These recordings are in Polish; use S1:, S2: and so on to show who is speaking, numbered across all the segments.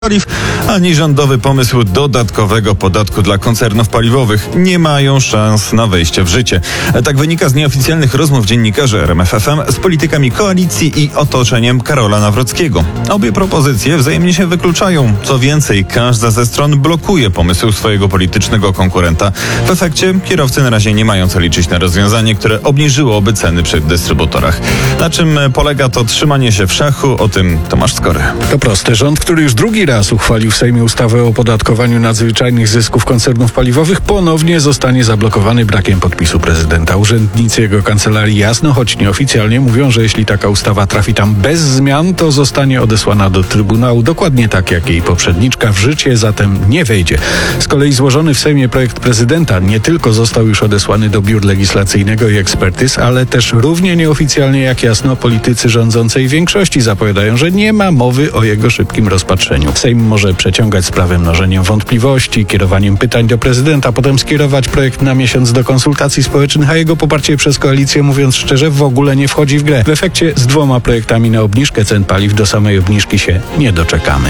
S1: paliw, ani rządowy pomysł dodatkowego podatku dla koncernów paliwowych nie mają szans na wejście w życie. Tak wynika z nieoficjalnych rozmów dziennikarzy RMFFM z politykami koalicji i otoczeniem Karola Nawrockiego. Obie propozycje wzajemnie się wykluczają. Co więcej, każda ze stron blokuje pomysł swojego politycznego konkurenta. W efekcie kierowcy na razie nie mają co liczyć na rozwiązanie, które obniżyłoby ceny przy dystrybutorach. Na czym polega to trzymanie się w szachu? O tym Tomasz Skory.
S2: To proste. Rząd, który już drugi raz uchwalił w Sejmie ustawę o opodatkowaniu nadzwyczajnych zysków koncernów paliwowych, ponownie zostanie zablokowany brakiem podpisu prezydenta. Urzędnicy jego kancelarii jasno, choć nieoficjalnie mówią, że jeśli taka ustawa trafi tam bez zmian, to zostanie odesłana do Trybunału, dokładnie tak jak jej poprzedniczka, w życie zatem nie wejdzie. Z kolei złożony w Sejmie projekt prezydenta nie tylko został już odesłany do biur legislacyjnego i ekspertyz, ale też równie nieoficjalnie jak jasno politycy rządzącej większości zapowiadają, że nie ma mowy o jego szybkim rozpatrzeniu. Sejm może przeciągać sprawę mnożeniem wątpliwości, kierowaniem pytań do prezydenta, potem skierować projekt na miesiąc do konsultacji społecznych, a jego poparcie przez koalicję, mówiąc szczerze, w ogóle nie wchodzi w grę. W efekcie z 2 projektami na obniżkę cen paliw do samej obniżki się nie doczekamy.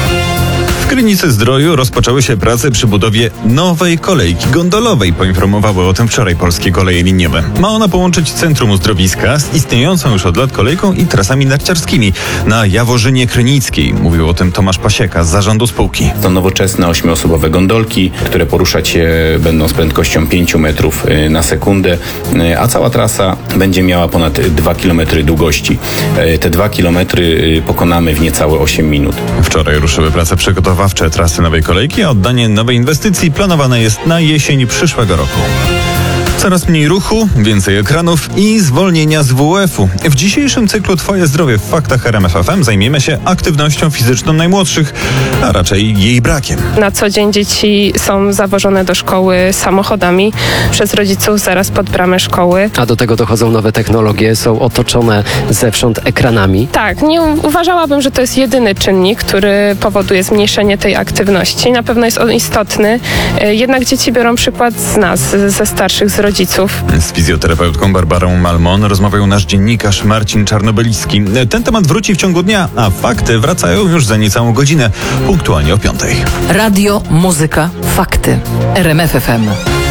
S1: W Krynicy-Zdroju rozpoczęły się prace przy budowie nowej kolejki gondolowej. Poinformowały o tym wczoraj Polskie Koleje Liniowe. Ma ona połączyć centrum uzdrowiska z istniejącą już od lat kolejką i trasami narciarskimi na Jaworzynie Krynickiej. Mówił o tym Tomasz Pasieka z zarządu spółki.
S3: To nowoczesne 8-osobowe gondolki, które poruszać się będą z prędkością 5 metrów na sekundę, a cała trasa będzie miała ponad 2 km długości. Te 2 km pokonamy w niecałe 8 minut.
S1: Wczoraj ruszyły prace przygotowawcze trasy nowej kolejki, a oddanie nowej inwestycji planowane jest na jesień przyszłego roku. Coraz mniej ruchu, więcej ekranów i zwolnienia z WF-u. W dzisiejszym cyklu Twoje zdrowie w faktach RMFFM zajmiemy się aktywnością fizyczną najmłodszych, a raczej jej brakiem.
S4: Na co dzień dzieci są zawożone do szkoły samochodami przez rodziców zaraz pod bramę szkoły.
S5: A do tego dochodzą nowe technologie, są otoczone zewsząd ekranami.
S4: Tak, nie uważałabym, że to jest jedyny czynnik, który powoduje zmniejszenie tej aktywności. Na pewno jest on istotny, jednak dzieci biorą przykład z nas, ze starszych, z rodziców.
S1: Z fizjoterapeutką Barbarą Malmon rozmawiał nasz dziennikarz Marcin Czarnobyliski. Ten temat wróci w ciągu dnia, a fakty wracają już za niecałą godzinę, punktualnie o 5:00.
S6: Radio, muzyka, fakty. RMFFM.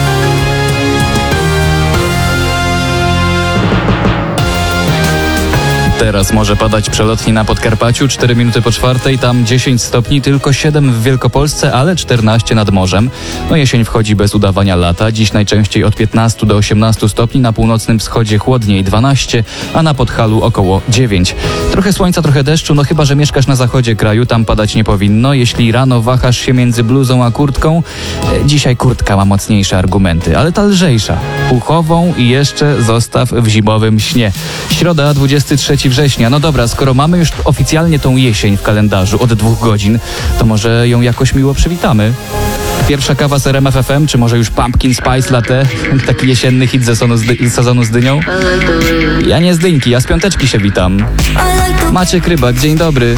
S7: Teraz może padać przelotnie na Podkarpaciu, 4 minuty po 4:00, tam 10 stopni, tylko 7 w Wielkopolsce, ale 14 nad morzem. No jesień wchodzi bez udawania lata, dziś najczęściej od 15 do 18 stopni, na północnym wschodzie chłodniej 12, a na Podhalu około 9. Trochę słońca, trochę deszczu, no chyba że mieszkasz na zachodzie kraju, tam padać nie powinno. Jeśli rano wahasz się między bluzą a kurtką, dzisiaj kurtka ma mocniejsze argumenty, ale ta lżejsza, puchową i jeszcze zostaw w zimowym śnie. Środa, 23 września. No dobra, skoro mamy już oficjalnie tą jesień w kalendarzu od 2 godzin, to może ją jakoś miło przywitamy. Pierwsza kawa z RMFFM, czy może już Pumpkin Spice Latte? Taki jesienny hit sezonu z dynią? Ja nie z dyńki, ja z piąteczki się witam. Maciek Rybak, dzień dobry.